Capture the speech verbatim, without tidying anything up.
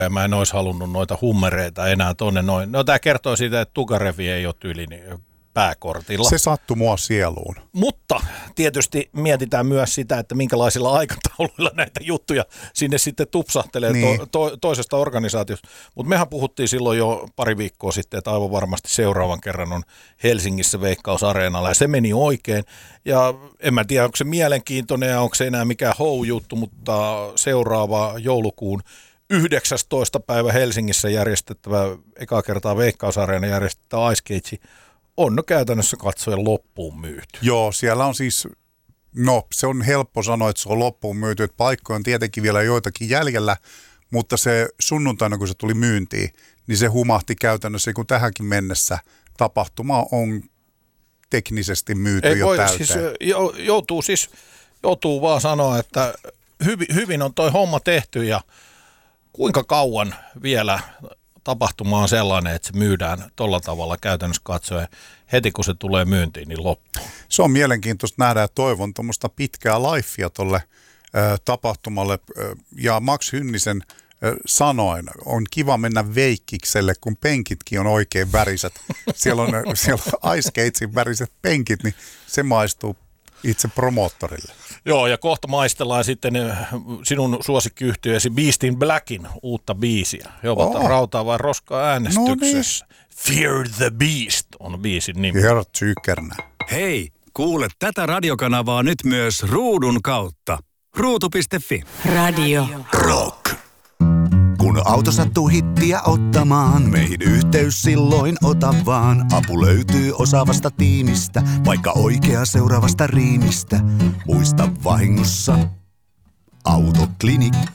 Mä en olisi halunnut noita hummereita enää tonne noin. No tää kertoo siitä, että Tukarevi ei ole tyylini pääkortilla. Se sattui mua sieluun. Mutta tietysti mietitään myös sitä, että minkälaisilla aikatauluilla näitä juttuja sinne sitten tupsahtelee niin. to, to, toisesta organisaatiosta. Mutta mehän puhuttiin silloin jo pari viikkoa sitten, että aivan varmasti seuraavan kerran on Helsingissä Veikkaus-areenalla ja se meni oikein. Ja en mä tiedä, onko se mielenkiintoinen ja onko se enää mikään show-juttu, mutta seuraava joulukuun yhdeksästoista päivä Helsingissä järjestettävä, ekaa kertaa Veikkaus-areena järjestettävä Ice Cage on no käytännössä katsoen loppuun myyty. Joo, siellä on siis, no se on helppo sanoa, että se on loppuun myyty, että paikkoja on tietenkin vielä joitakin jäljellä, mutta se sunnuntaina, kun se tuli myyntiin, niin se humahti käytännössä, kun tähänkin mennessä tapahtuma on teknisesti myyty Ei jo voi, täyteen. Siis, joutuu siis, joutuu vaan sanoa, että hyvin, hyvin on toi homma tehty ja kuinka kauan vielä tapahtuma on sellainen, että se myydään tuolla tavalla käytännössä katsoen heti kun se tulee myyntiin, niin loppuu. Se on mielenkiintoista nähdä ja toivon tuommoista pitkää lifea tuolle tapahtumalle. Ja Max Hynnisen äh, sanoin, on kiva mennä Veikkikselle, kun penkitkin on oikein väriset. Siellä on, siellä on Ice Cagein väriset penkit, niin se maistuu itse promoottorille. Joo, ja kohta maistellaan sitten sinun suosikkiyhtiöesi Beast in Blackin uutta biisiä. He ovat oh. rautaa vai roskaa äänestyksessä. No niin. Fear the Beast on biisin nimi. Herra tykärnä. Hei, kuule tätä radiokanavaa nyt myös ruudun kautta. ruutu piste fi. Radio Rock. Kun auto sattuu hittiä ottamaan, meihin yhteys silloin ota vaan. Apu löytyy osaavasta tiimistä, vaikka oikea seuraavasta riimistä. Muista vahingossa Autoklinikka.